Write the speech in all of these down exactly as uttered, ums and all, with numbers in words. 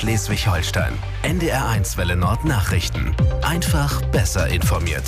Schleswig-Holstein. N D R eins Welle Nord Nachrichten. Einfach besser informiert.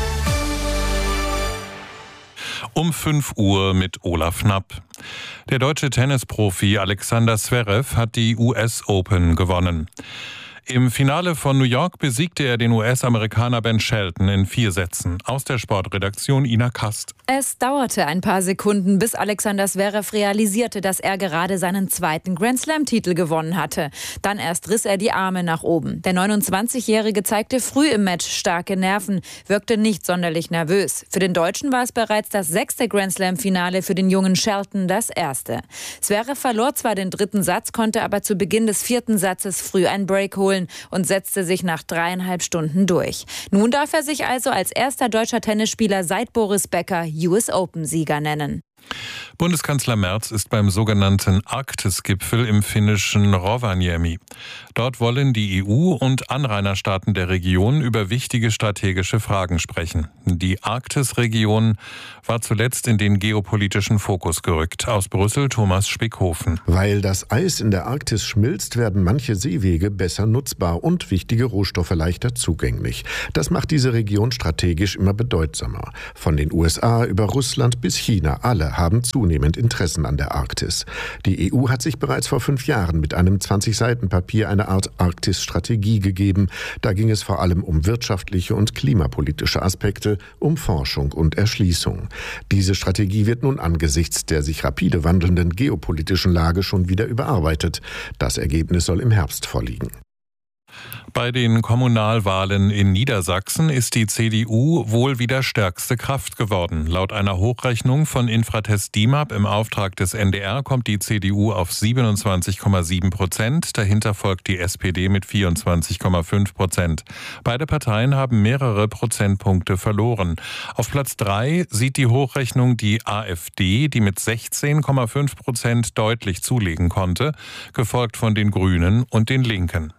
Um fünf Uhr mit Olaf Knapp. Der deutsche Tennisprofi Alexander Zverev hat die U S Open gewonnen. Im Finale von New York besiegte er den U S-Amerikaner Ben Shelton in vier Sätzen. Aus der Sportredaktion Ina Kast. Es dauerte ein paar Sekunden, bis Alexander Zverev realisierte, dass er gerade seinen zweiten Grand-Slam-Titel gewonnen hatte. Dann erst riss er die Arme nach oben. Der neunundzwanzigjährige zeigte früh im Match starke Nerven, wirkte nicht sonderlich nervös. Für den Deutschen war es bereits das sechste Grand-Slam-Finale, für den jungen Shelton das erste. Zverev verlor zwar den dritten Satz, konnte aber zu Beginn des vierten Satzes früh einen Break holen und setzte sich nach dreieinhalb Stunden durch. Nun darf er sich also als erster deutscher Tennisspieler seit Boris Becker U S Open-Sieger nennen. Bundeskanzler Merz ist beim sogenannten Arktis-Gipfel im finnischen Rovaniemi. Dort wollen die E U und Anrainerstaaten der Region über wichtige strategische Fragen sprechen. Die Arktis-Region war zuletzt in den geopolitischen Fokus gerückt. Aus Brüssel Thomas Spickhofen. Weil das Eis in der Arktis schmilzt, werden manche Seewege besser nutzbar und wichtige Rohstoffe leichter zugänglich. Das macht diese Region strategisch immer bedeutsamer. Von den U S A über Russland bis China, alle haben zunehmend Interessen an der Arktis. Die E U hat sich bereits vor fünf Jahren mit einem zwanzig Seiten Papier eine Art Arktis-Strategie gegeben. Da ging es vor allem um wirtschaftliche und klimapolitische Aspekte, um Forschung und Erschließung. Diese Strategie wird nun angesichts der sich rapide wandelnden geopolitischen Lage schon wieder überarbeitet. Das Ergebnis soll im Herbst vorliegen. Bei den Kommunalwahlen in Niedersachsen ist die C D U wohl wieder stärkste Kraft geworden. Laut einer Hochrechnung von Infratest DIMAP im Auftrag des N D R kommt die C D U auf siebenundzwanzig Komma sieben Prozent. Dahinter folgt die S P D mit vierundzwanzig Komma fünf Prozent. Beide Parteien haben mehrere Prozentpunkte verloren. Auf Platz drei sieht die Hochrechnung die AfD, die mit sechzehn Komma fünf Prozent deutlich zulegen konnte, gefolgt von den Grünen und den Linken.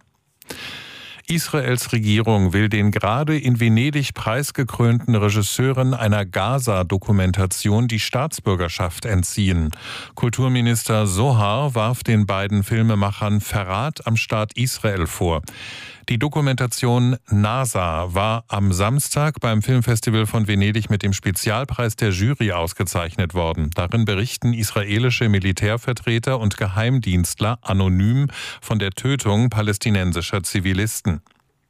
Israels Regierung will den gerade in Venedig preisgekrönten Regisseuren einer Gaza-Dokumentation die Staatsbürgerschaft entziehen. Kulturminister Zohar warf den beiden Filmemachern Verrat am Staat Israel vor. Die Dokumentation NASA war am Samstag beim Filmfestival von Venedig mit dem Spezialpreis der Jury ausgezeichnet worden. Darin berichten israelische Militärvertreter und Geheimdienstler anonym von der Tötung palästinensischer Zivilisten.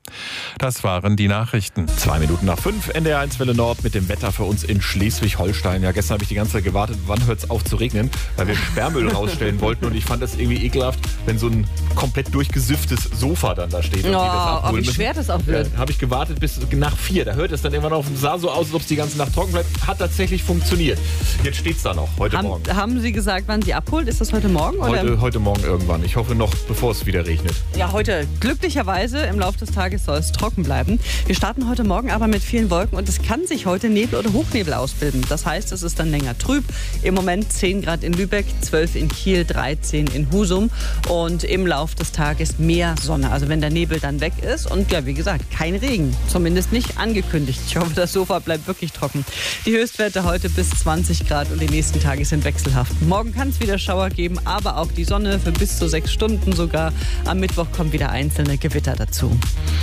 Das waren die Nachrichten. Zwei Minuten nach fünf, N D R eins Welle Nord mit dem Wetter für uns in Schleswig-Holstein. Ja, gestern habe ich die ganze Zeit gewartet, wann hört es auf zu regnen, weil wir Sperrmüll rausstellen wollten und ich fand das irgendwie ekelhaft, wenn so ein komplett durchgesüfftes Sofa dann da steht. Und oh, die das abholen wie müssen. schwer das auch wird. Ja, habe ich gewartet bis nach vier. Da hört es dann irgendwann auf und sah so aus, als ob es die ganze Nacht trocken bleibt. Hat tatsächlich funktioniert. Jetzt steht es da noch, heute haben, Morgen. Haben Sie gesagt, wann Sie abholt? Ist das heute Morgen? Oder? Heute, heute Morgen irgendwann. Ich hoffe noch, bevor es wieder regnet. Ja, heute. Glücklicherweise im Laufe des Tages soll es trocken bleiben. Wir starten heute Morgen aber mit vielen Wolken und es kann sich heute Nebel oder Hochnebel ausbilden. Das heißt, es ist dann länger trüb. Im Moment zehn Grad in Lübeck, zwölf in Kiel, dreizehn in Husum und im Laufe des Tages mehr Sonne. Also wenn der Nebel dann weg ist und ja, wie gesagt, kein Regen. Zumindest nicht angekündigt. Ich hoffe, das Sofa bleibt wirklich trocken. Die Höchstwerte heute bis zwanzig Grad und die nächsten Tage sind wechselhaft. Morgen kann es wieder Schauer geben, aber auch die Sonne für bis zu sechs Stunden sogar. Am Mittwoch kommen wieder einzelne Gewitter dazu.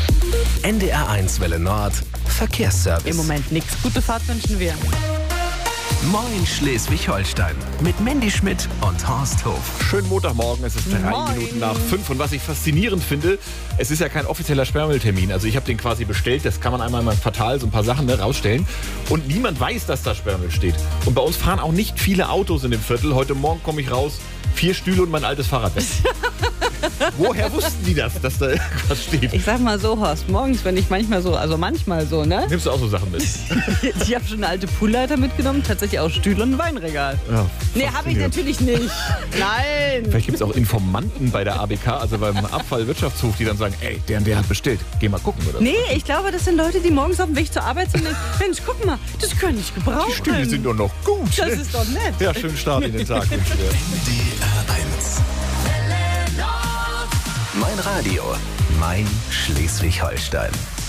N D R eins Welle Nord Verkehrsservice. Im Moment nichts. Gute Fahrt wünschen wir. Moin Schleswig-Holstein mit Mandy Schmidt und Horst Hof. Schönen Montagmorgen, es ist drei Moin. Minuten nach fünf. Und was ich faszinierend finde, es ist ja kein offizieller Sperrmülltermin. Also ich habe den quasi bestellt, das kann man einmal im Portal so ein paar Sachen ne, rausstellen. Und niemand weiß, dass da Sperrmüll steht. Und bei uns fahren auch nicht viele Autos in dem Viertel. Heute Morgen komme ich raus, vier Stühle und mein altes Fahrrad weg. Woher wussten die das, dass da irgendwas steht? Ich sag mal so, Horst, morgens, wenn ich manchmal so, also manchmal so, ne? Nimmst du auch so Sachen mit? Ich habe schon eine alte Poolleiter mitgenommen, tatsächlich auch Stühle und ein Weinregal. Ja, nee, habe ich natürlich nicht. Nein. Vielleicht gibt es auch Informanten bei der A B K, also beim Abfallwirtschaftshof, die dann sagen, ey, der und der hat bestellt, geh mal gucken, oder? Nee, ich glaube, das sind Leute, die morgens auf dem Weg zur Arbeit sind und denken, Mensch, guck mal, das können ich gebrauchen. Die Stühle sind doch noch gut. Das ist doch nett. Ja, schönen Start in den Tag wünsche ich dir. N D R eins. Mein Radio, mein Schleswig-Holstein.